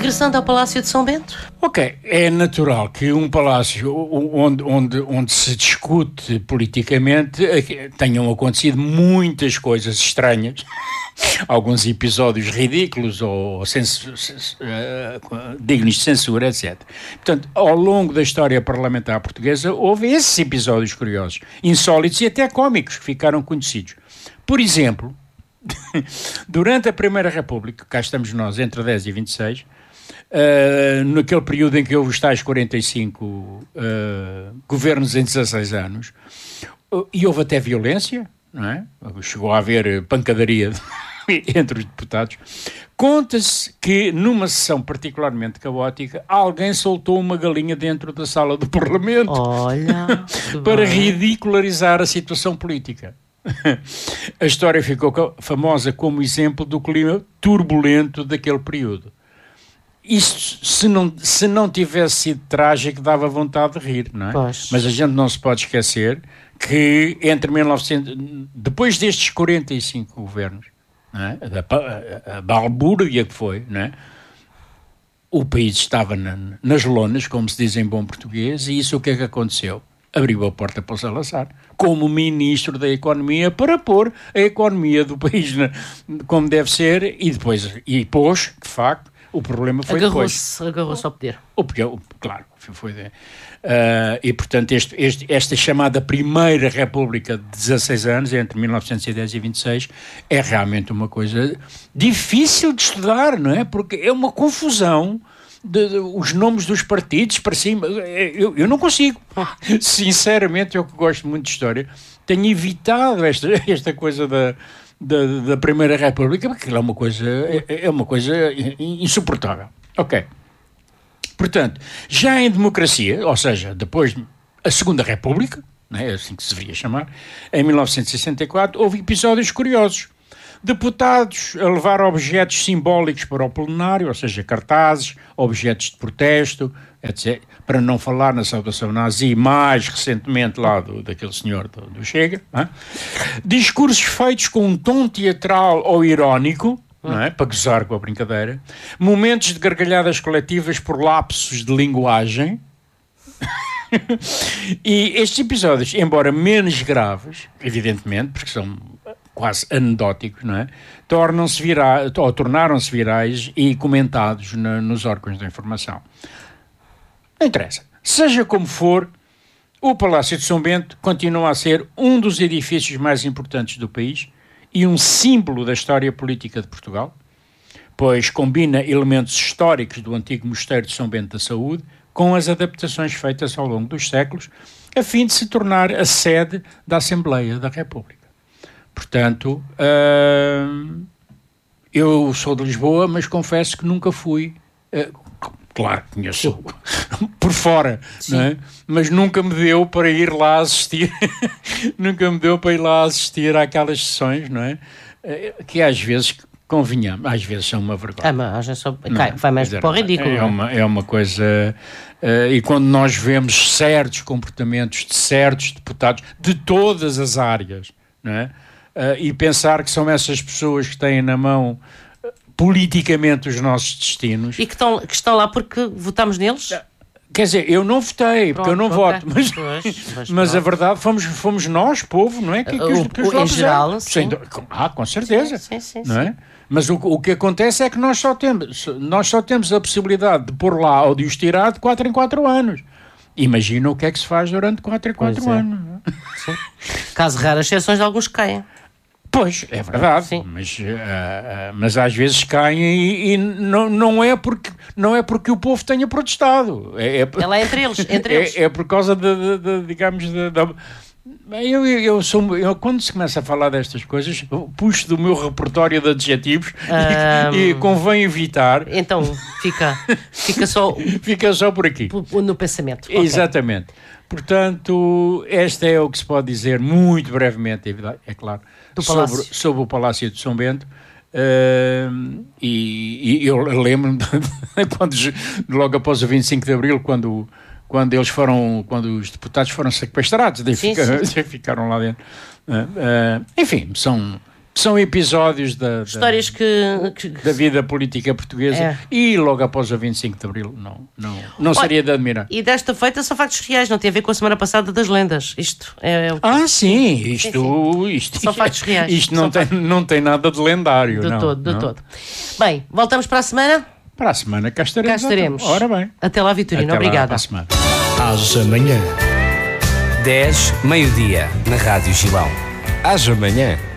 regressando ao Palácio de São Bento. Ok, é natural que um palácio onde se discute politicamente tenham acontecido muitas coisas estranhas, alguns episódios ridículos ou dignos de censura, etc. Portanto, ao longo da história parlamentar portuguesa houve esses episódios curiosos, insólitos e até cómicos que ficaram conhecidos. Por exemplo, durante a Primeira República, cá estamos nós, entre 10 e 26, naquele período em que houve os tais 45 governos em 16 anos, e houve até violência, não é? Chegou a haver pancadaria entre os deputados. Conta-se que, numa sessão particularmente caótica, alguém soltou uma galinha dentro da sala do Parlamento. Olha, para ridicularizar a situação política. A história ficou famosa como exemplo do clima turbulento daquele período. Isto, se não tivesse sido trágico, dava vontade de rir, não é? Pois. Mas a gente não se pode esquecer que entre 1900, depois destes 45 governos, não é? A balbúrdia que foi, não é? O país estava nas lonas, como se diz em bom português, e isso o que é que aconteceu? Abriu a porta para o Salazar, como ministro da Economia, para pôr a economia do país como deve ser, e pôs, de facto, o problema foi agarrou-se ao poder. Claro, foi. E, portanto, esta chamada Primeira República de 16 anos, entre 1910 e 26, é realmente uma coisa difícil de estudar, não é? Porque é uma confusão. Os nomes dos partidos para cima, eu não consigo. Sinceramente, eu que gosto muito de história, tenho evitado esta coisa da Primeira República, porque é uma coisa insuportável. Ok. Portanto, já em democracia, ou seja, depois a Segunda República, né, é assim que se deveria chamar, em 1964, houve episódios curiosos. Deputados a levar objetos simbólicos para o plenário, ou seja, cartazes, objetos de protesto, etc. Para não falar na saudação nazi, mais recentemente lá daquele senhor do Chega. Não? Discursos feitos com um tom teatral ou irónico, não é? Para gozar com a brincadeira. Momentos de gargalhadas coletivas por lapsos de linguagem. E estes episódios, embora menos graves, evidentemente, porque são quase anedóticos, não é? Tornaram-se virais e comentados nos órgãos da informação. Não interessa. Seja como for, o Palácio de São Bento continua a ser um dos edifícios mais importantes do país e um símbolo da história política de Portugal, pois combina elementos históricos do antigo Mosteiro de São Bento da Saúde com as adaptações feitas ao longo dos séculos, a fim de se tornar a sede da Assembleia da República. Portanto, eu sou de Lisboa, mas confesso que nunca fui, claro, conheço por fora, não é? Mas nunca me deu para ir lá assistir, àquelas sessões, não é? Que às vezes, convenhamos, às vezes são uma vergonha. Mas vai mais para o ridículo. É uma coisa... e quando nós vemos certos comportamentos de certos deputados de todas as áreas, não é? E pensar que são essas pessoas que têm na mão politicamente os nossos destinos. E que estão lá porque votámos neles? Quer dizer, eu não votei, porque eu não voto, mas a verdade, fomos nós, povo, não é? Que os em geral, sim. Com certeza. Sim. Não é? Mas o que acontece é que nós só temos a possibilidade de pôr lá ou de os tirar de 4 em 4 anos. Imagina o que é que se faz durante 4 em 4 anos. Não é? Sim. Caso raras exceções de alguns que caem. Pois, é verdade, sim. Mas às vezes caem e não é porque o povo tenha protestado. Ela é entre eles. É por causa digamos, eu quando se começa a falar destas coisas, puxo do meu repertório de adjetivos e convém evitar. Então, fica só por aqui. No pensamento. Exatamente. Okay. Portanto, este é o que se pode dizer muito brevemente, é claro, sobre o Palácio de São Bento. E eu lembro-me quando, logo após o 25 de Abril, quando os deputados foram sequestrados, ficaram lá dentro. Enfim, são São episódios Histórias da vida política portuguesa e logo após o 25 de Abril não seria de admirar. E desta feita são factos reais, não tem a ver com a semana passada das lendas. Isto é o que... Sim, isto são factos reais. Isto não tem nada de lendário. De todo. Bem, voltamos para a semana? Para a semana cá estaremos. Ora bem. Até lá, Vitorino. Obrigada. Haja amanhã. 10, meio-dia, na Rádio Gibão. Haja amanhã.